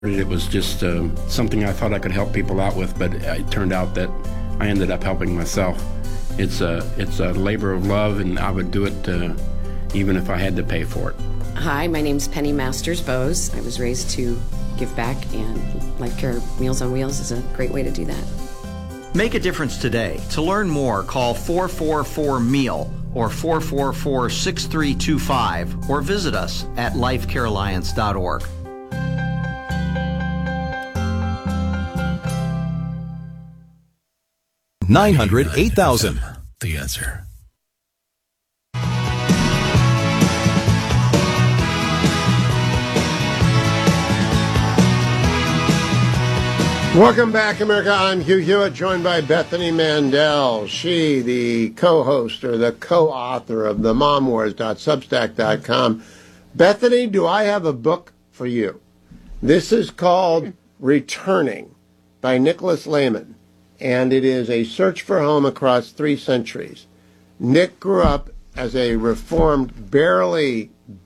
It was just something I thought I could help people out with, but it turned out that I ended up helping myself. It's a labor of love, and I would do it even if I had to pay for it. Hi, my name's Penny Masters Bose. I was raised to give back, and Life Care Meals on Wheels is a great way to do that. Make a difference today. To learn more, call 444-MEAL or 444-6325 or visit us at lifecarealliance.org. 900-8000. The answer. Welcome back, America. I'm Hugh Hewitt, joined by Bethany Mandel. She, the co-host or the co-author of the MomWars.substack.com. Bethany, do I have a book for you? This is called Returning by Nicholas Lehman, and it is a search for home across 3 centuries. Nick grew up as a reformed, barely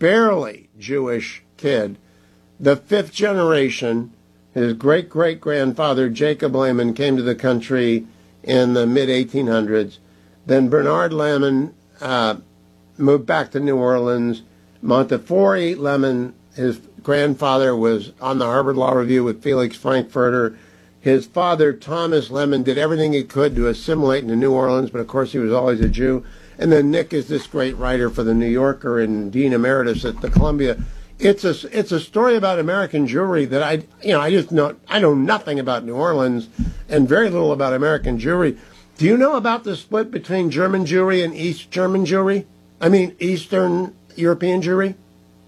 Jewish kid, the 5th generation. His great-great-grandfather, Jacob Lehman, came to the country in the mid-1800s. Then Bernard Lehman moved back to New Orleans. Montefiore Lehman, his grandfather, was on the Harvard Law Review with Felix Frankfurter. His father, Thomas Lehman, did everything he could to assimilate into New Orleans, but of course he was always a Jew. And then Nick is this great writer for the New Yorker and Dean Emeritus at the Columbia. It's a story about American Jewry that I know nothing about New Orleans and very little about American Jewry. Do you know about the split between German Jewry and East German Jewry? I mean, Eastern European Jewry?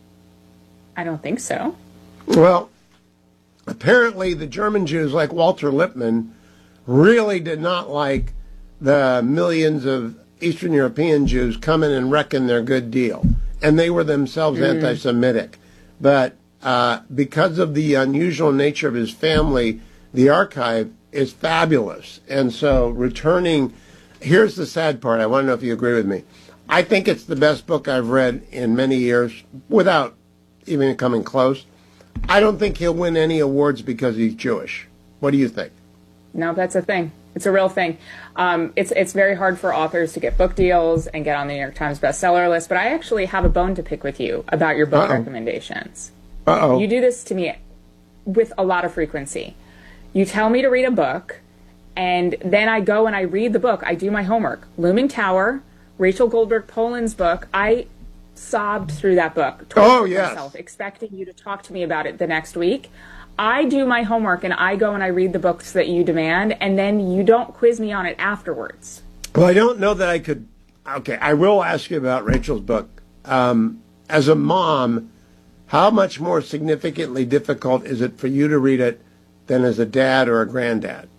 I don't think so. Well, apparently the German Jews, like Walter Lippmann, really did not like the millions of Eastern European Jews coming and wrecking their good deal. And they were themselves anti-Semitic. But because of the unusual nature of his family, the archive is fabulous. And so returning, here's the sad part. I want to know if you agree with me. I think it's the best book I've read in many years, without even coming close. I don't think he'll win any awards because he's Jewish. What do you think? No, that's a thing. It's a real thing. It's very hard for authors to get book deals and get on the New York Times bestseller list, but I actually have a bone to pick with you about your book recommendations. You do this to me with a lot of frequency. You tell me to read a book, and then I go and I read the book. I do my homework. Looming Tower, Rachel Goldberg Poland's book. I sobbed through that book. Myself, expecting you to talk to me about it the next week. I do my homework and I go and I read the books that you demand, and then you don't quiz me on it afterwards. Well, I don't know that I could. Okay, I will ask you about Rachel's book. As a mom, how much more significantly difficult is it for you to read it than as a dad or a granddad?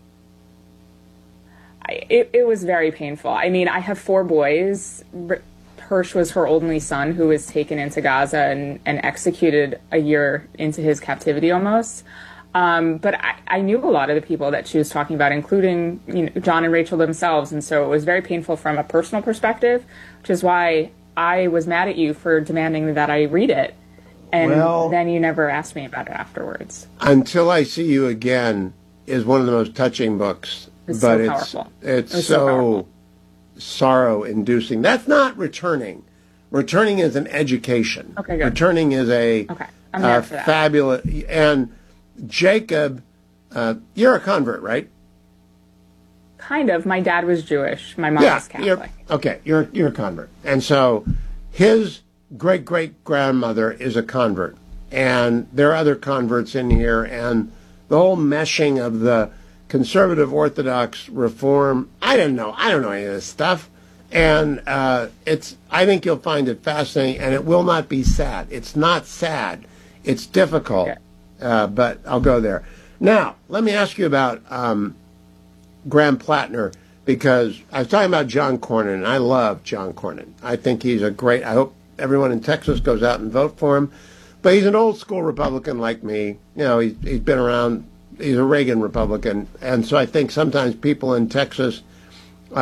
It was very painful. I mean, I have 4 boys. Hirsch was her only son, who was taken into Gaza and executed a year into his captivity almost. But I knew a lot of the people that she was talking about, including John and Rachel themselves. And so it was very painful from a personal perspective, which is why I was mad at you for demanding that I read it. And then you never asked me about it afterwards. Until I See You Again is one of the most touching books. It's so powerful. It's so sorrow-inducing. That's not Returning. Returning is an education. Okay, good. Returning is a I'm there for that. Fabulous. And Jacob, you're a convert, right? Kind of. My dad was Jewish. My mom was Catholic. You're a convert. And so his great-great-grandmother is a convert. And there are other converts in here. And the whole meshing of the conservative Orthodox reform, I don't know any of this stuff. And I think you'll find it fascinating, and it will not be sad. It's not sad. It's difficult. But I'll go there. Now, let me ask you about Graham Plattner, because I was talking about John Cornyn, and I love John Cornyn. I think he's a great, I hope everyone in Texas goes out and vote for him. But he's an old school Republican like me. He's been around. He's a Reagan Republican. And so I think sometimes people in Texas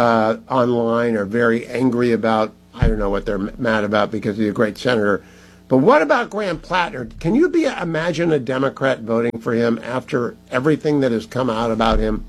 online are very angry about, I don't know what they're mad about because he's a great senator. But what about Graham Plattner? Can you imagine a Democrat voting for him after everything that has come out about him?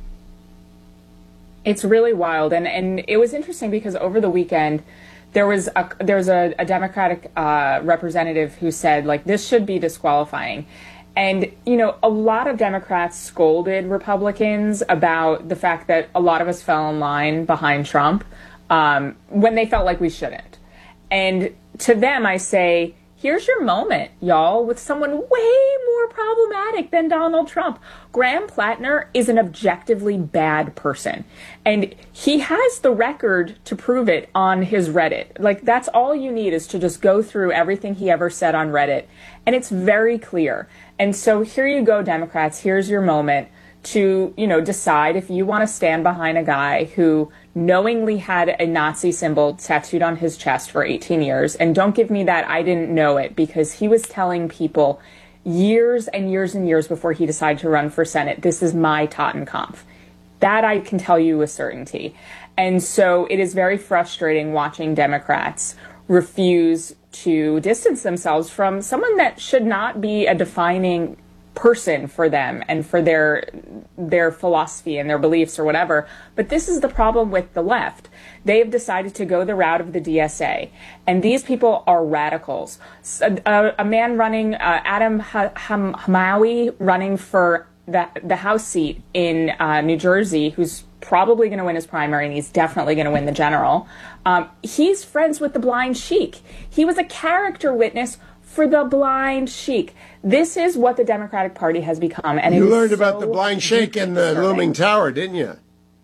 It's really wild. And it was interesting because over the weekend, there was a Democratic representative who said, like, this should be disqualifying. And, you know, a lot of Democrats scolded Republicans about the fact that a lot of us fell in line behind Trump when they felt like we shouldn't. And to them, I say, here's your moment, y'all, with someone way more problematic than Donald Trump. Graham Plattner is an objectively bad person, and he has the record to prove it on his Reddit. Like, that's all you need, is to just go through everything he ever said on Reddit, and it's very clear. And so here you go, Democrats, here's your moment to, you know, decide if you want to stand behind a guy who knowingly had a Nazi symbol tattooed on his chest for 18 years. And don't give me that I didn't know it, because he was telling people years and years and years before he decided to run for Senate, this is my Totenkampf. That I can tell you with certainty. And so it is very frustrating watching Democrats refuse to distance themselves from someone that should not be a defining person for them and for their philosophy and their beliefs or whatever. But this is the problem with the left. They have decided to go the route of the DSA, and these people are radicals. A man running, Adam Hamawi, running for the House seat in New Jersey, who's probably going to win his primary, and he's definitely going to win the general. He's friends with the Blind Sheik. He was a character witness for the Blind Sheik. This is what the Democratic Party has become. And you learned about the Blind Sheik in the Looming Tower, didn't you?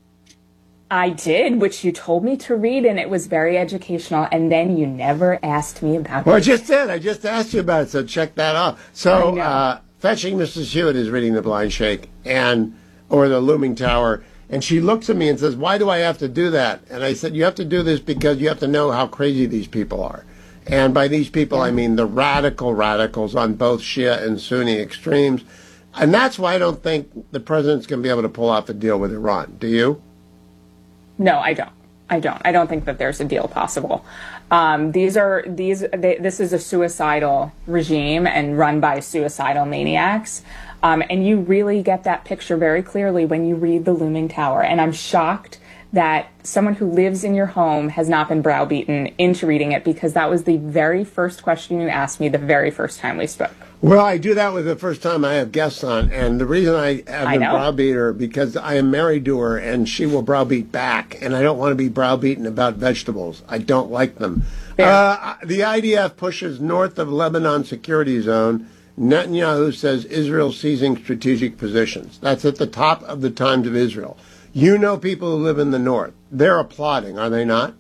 I did, which you told me to read, and it was very educational. And then you never asked me about it. Well, I just did. I just asked you about it, so check that out. So, Fetching Mrs. Hewitt is reading the Blind Sheik or the Looming Tower, and she looks at me and says, "Why do I have to do that?" And I said, "You have to do this because you have to know how crazy these people are." And by these people, I mean the radicals on both Shia and Sunni extremes. And that's why I don't think the president's going to be able to pull off a deal with Iran. Do you? No, I don't. I don't think that there's a deal possible. This is a suicidal regime and run by suicidal maniacs. And you really get that picture very clearly when you read The Looming Tower. And I'm shocked that someone who lives in your home has not been browbeaten into reading it, because that was the very first question you asked me the very first time we spoke. Well, I do that with the first time I have guests on, and the reason I haven't browbeat her, because I am married to her, and she will browbeat back, and I don't want to be browbeaten about vegetables. I don't like them. The IDF pushes north of Lebanon security zone. Netanyahu says Israel seizing strategic positions. That's at the top of the Times of Israel. You know people who live in the north. They're applauding, are they not?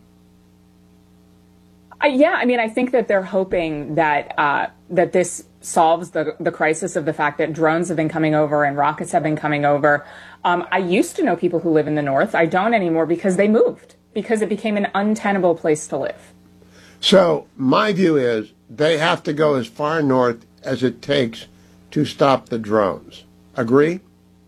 Yeah, I mean, I think that they're hoping that that this solves the crisis of the fact that drones have been coming over and rockets have been coming over. I used to know people who live in the north. I don't anymore because they moved, because it became an untenable place to live. So my view is they have to go as far north as it takes to stop the drones. Agree?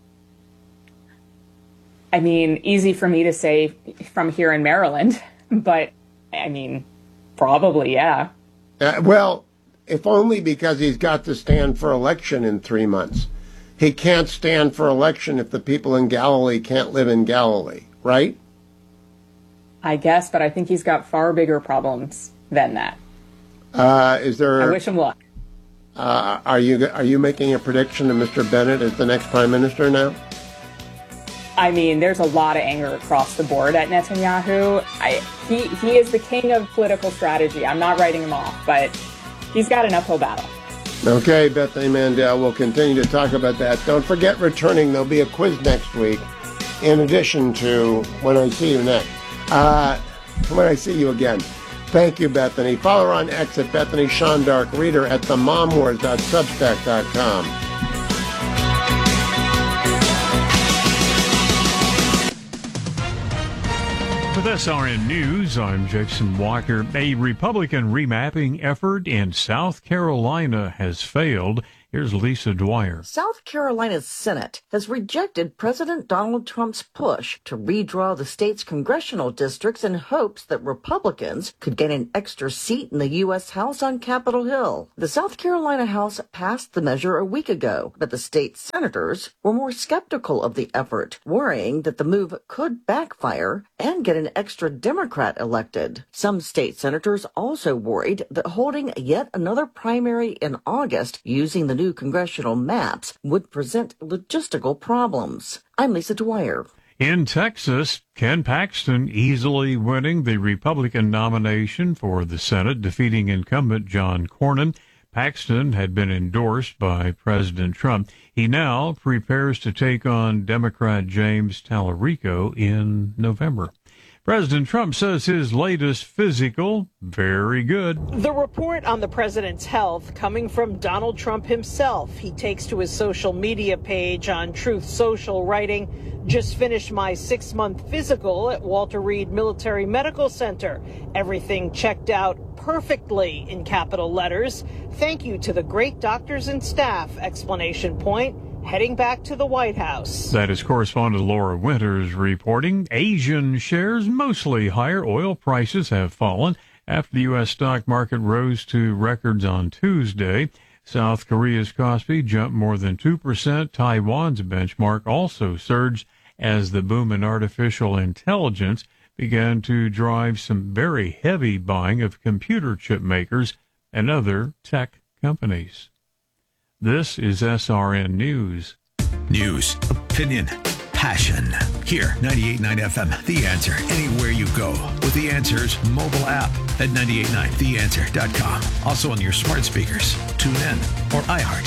I mean, easy for me to say from here in Maryland, but I mean, probably, yeah. Well, if only because he's got to stand for election in 3 months. He can't stand for election if the people in Galilee can't live in Galilee, right? I guess, but I think he's got far bigger problems than that. Is there? I wish him luck. Are you making a prediction that Mr. Bennett is the next prime minister now? I mean, there's a lot of anger across the board at Netanyahu. He is the king of political strategy. I'm not writing him off, but he's got an uphill battle. Okay, Bethany Mandel, we'll continue to talk about that. Don't forget returning. There'll be a quiz next week, in addition to when I see you next. When I see you again. Thank you, Bethany. Follow her on X at Bethany Shondark. Read her at themomwars.substack.com. With SRN News, I'm Jason Walker. A Republican remapping effort in South Carolina has failed. Here's Lisa Dwyer. South Carolina's Senate has rejected President Donald Trump's push to redraw the state's congressional districts in hopes that Republicans could gain an extra seat in the U.S. House on Capitol Hill. The South Carolina House passed the measure a week ago, but the state senators were more skeptical of the effort, worrying that the move could backfire and get an extra Democrat elected. Some state senators also worried that holding yet another primary in August using the new congressional maps would present logistical problems. I'm Lisa Dwyer. In Texas, Ken Paxton easily winning the Republican nomination for the Senate, defeating incumbent John Cornyn. Paxton had been endorsed by President Trump. He now prepares to take on Democrat James Tallarico in November. President Trump says his latest physical, very good. The report on the president's health coming from Donald Trump himself. He takes to his social media page on Truth Social, writing, "Just finished my 6-month physical at Walter Reed Military Medical Center. Everything checked out perfectly," in capital letters. "Thank you to the great doctors and staff!" ! Heading back to the White House. That is correspondent Laura Winters reporting. Asian shares mostly higher. Oil prices have fallen after the U.S. stock market rose to records on Tuesday. South Korea's Kospi jumped more than 2%. Taiwan's benchmark also surged as the boom in artificial intelligence began to drive some very heavy buying of computer chip makers and other tech companies. This is SRN News. News, opinion, passion. Here, 98.9 FM, The Answer. Anywhere you go with The Answer's mobile app at 989theanswer.com. Also on your smart speakers, TuneIn, or iHeart.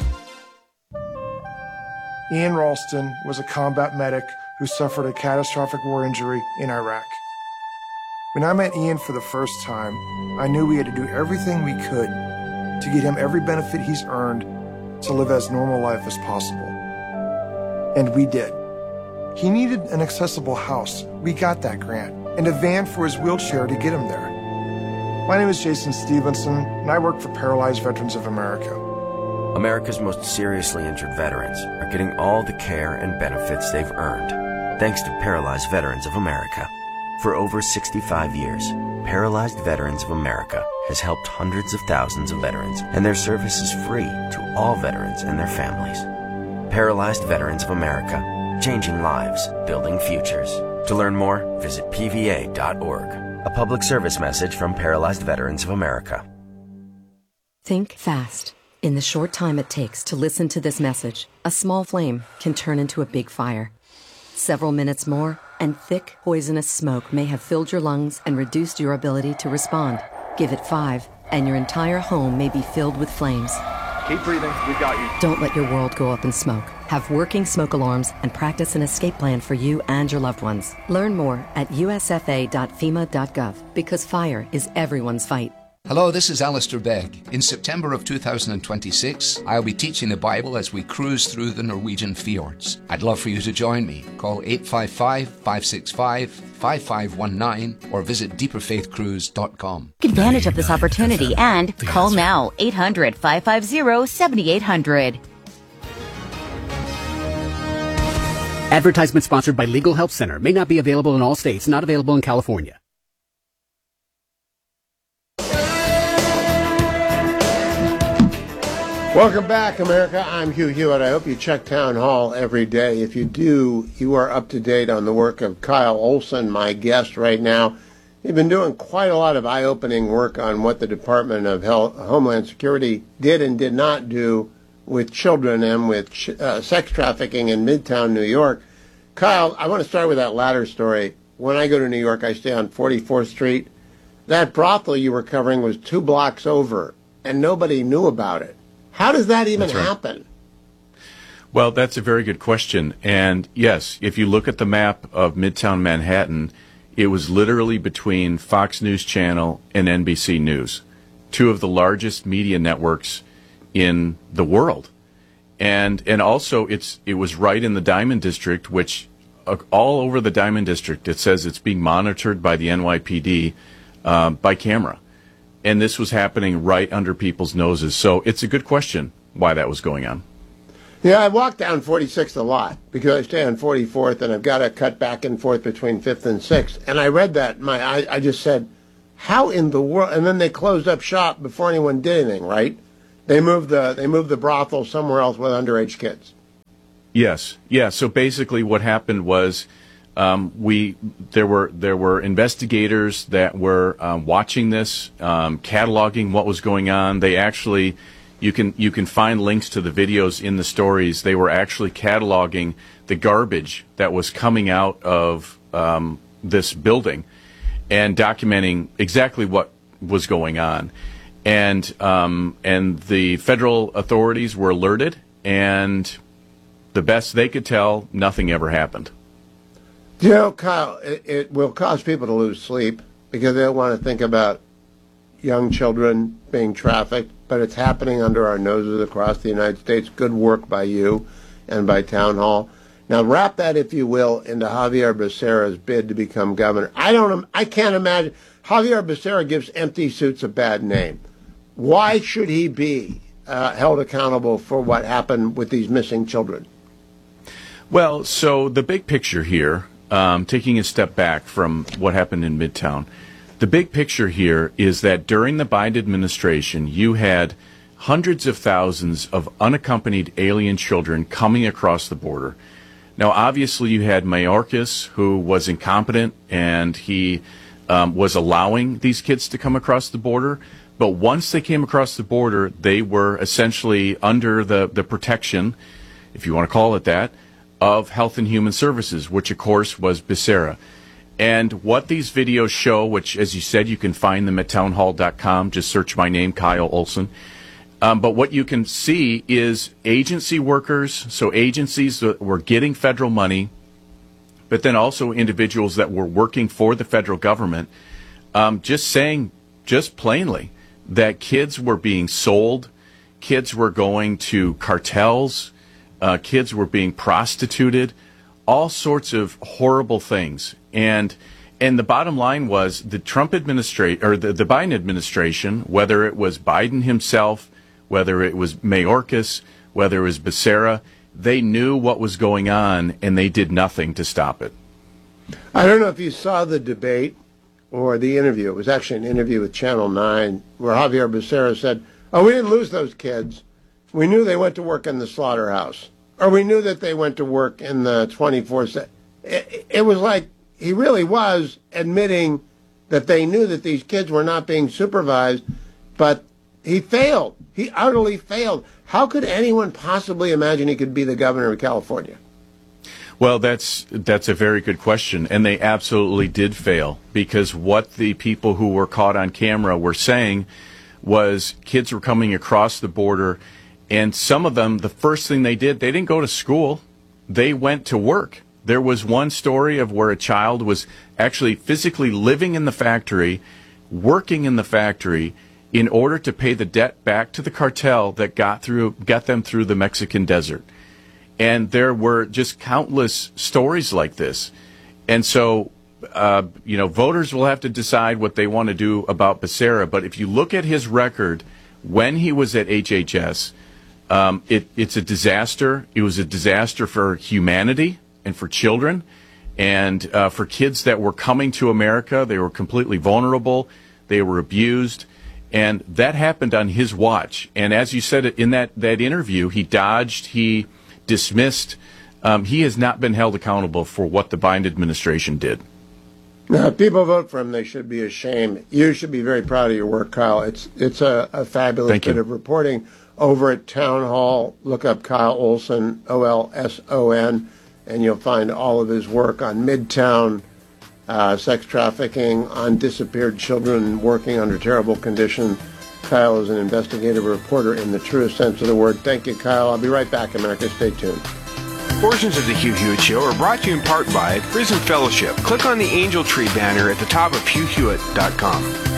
Ian Ralston was a combat medic who suffered a catastrophic war injury in Iraq. When I met Ian for the first time, I knew we had to do everything we could to get him every benefit he's earned to live as normal life as possible. And we did. He needed an accessible house. We got that grant. And a van for his wheelchair to get him there. My name is Jason Stevenson, and I work for Paralyzed Veterans of America. America's most seriously injured veterans are getting all the care and benefits they've earned, thanks to Paralyzed Veterans of America. For over 65 years, Paralyzed Veterans of America has helped hundreds of thousands of veterans, and their service is free to all veterans and their families. Paralyzed Veterans of America, changing lives, building futures. To learn more, visit pva.org. A public service message from Paralyzed Veterans of America. Think fast. In the short time it takes to listen to this message, a small flame can turn into a big fire. Several minutes more, and thick, poisonous smoke may have filled your lungs and reduced your ability to respond. Give it 5, and your entire home may be filled with flames. Keep breathing. We've got you. Don't let your world go up in smoke. Have working smoke alarms and practice an escape plan for you and your loved ones. Learn more at usfa.fema.gov, because fire is everyone's fight. Hello, this is Alistair Begg. In September of 2026, I'll be teaching the Bible as we cruise through the Norwegian fjords. I'd love for you to join me. Call 855-565-5519 or visit deeperfaithcruise.com. Take advantage of this opportunity and call now 800-550-7800. Advertisement sponsored by Legal Help Center. May not be available in all states. Not available in California. Welcome back, America. I'm Hugh Hewitt. I hope you check Town Hall every day. If you do, you are up to date on the work of Kyle Olson, my guest right now. He's been doing quite a lot of eye-opening work on what the Department of Homeland Security did and did not do with children and with sex trafficking in Midtown New York. Kyle, I want to start with that latter story. When I go to New York, I stay on 44th Street. That brothel you were covering was 2 blocks over, and nobody knew about it. How does that even happen? Well, that's a very good question. And yes, if you look at the map of Midtown Manhattan, it was literally between Fox News Channel and NBC News, 2 of the largest media networks in the world. And also it was right in the Diamond District, which all over the Diamond District, it says it's being monitored by the NYPD by camera. And this was happening right under people's noses. So it's a good question. why that was going on. Yeah, I walk down 46th a lot because I stay on 44th, and I've got to cut back and forth between 5th and 6th. And I read that, I just said, how in the world? And then they closed up shop before anyone did anything, right? They moved the brothel somewhere else with underage kids. Yes, yeah. So basically, what happened was there were investigators that were watching this, cataloging what was going on. They actually, you can find links to the videos in the stories. They were actually cataloging the garbage that was coming out of this building and documenting exactly what was going on. And the federal authorities were alerted, and the best they could tell, nothing ever happened. You know, Kyle, it will cause people to lose sleep because they don't want to think about young children being trafficked, but it's happening under our noses across the United States. Good work by you and by Town Hall. Now, wrap that, if you will, into Javier Becerra's bid to become governor. I can't imagine. Javier Becerra gives empty suits a bad name. Why should he be held accountable for what happened with these missing children? Well, so the big picture here, taking a step back from what happened in Midtown, the big picture here is that during the Biden administration, you had hundreds of thousands of unaccompanied alien children coming across the border. Now, obviously, you had Mayorkas, who was incompetent, and he was allowing these kids to come across the border. But once they came across the border, they were essentially under the protection, if you want to call it that, of Health and Human Services, which, of course, was Becerra. And what these videos show, which, as you said, you can find them at townhall.com. Just search my name, Kyle Olson. But what you can see is agency workers, so agencies that were getting federal money, but then also individuals that were working for the federal government, just saying, just plainly, that kids were being sold, kids were going to cartels, kids were being prostituted, all sorts of horrible things. And the bottom line was the Trump administration, or the Biden administration, whether it was Biden himself, whether it was Mayorkas, whether it was Becerra, they knew what was going on, and they did nothing to stop it. I don't know if you saw the debate or the interview. It was actually an interview with Channel 9 where Javier Becerra said, we didn't lose those kids. We knew they went to work in the slaughterhouse, or we knew that they went to work in the 24/7. It was like he really was admitting that they knew that these kids were not being supervised, but he failed. He utterly failed. How could anyone possibly imagine he could be the governor of California? Well, that's a very good question, and they absolutely did fail, because what the people who were caught on camera were saying was kids were coming across the border, and some of them, the first thing they did, they didn't go to school, they went to work. There was one story of where a child was actually physically living in the factory, working in the factory, in order to pay the debt back to the cartel that got them through the Mexican desert. And there were just countless stories like this. And so, voters will have to decide what they want to do about Becerra. But if you look at his record when he was at HHS, it's a disaster. It was a disaster for humanity and for children and for kids that were coming to America. They were completely vulnerable. They were abused. And that happened on his watch. And as you said in that interview, he dodged, he dismissed. He has not been held accountable for what the Biden administration did. Now, if people vote for him, they should be ashamed. You should be very proud of your work, Kyle. It's a fabulous bit of reporting over at Town Hall. Look up Kyle Olson, Olson, and you'll find all of his work on Midtown, sex trafficking, on disappeared children working under terrible conditions. Kyle is an investigative reporter in the truest sense of the word. Thank you, Kyle. I'll be right back, America. Stay tuned. Portions of the Hugh Hewitt Show are brought to you in part by Prison Fellowship. Click on the Angel Tree banner at the top of HughHewitt.com.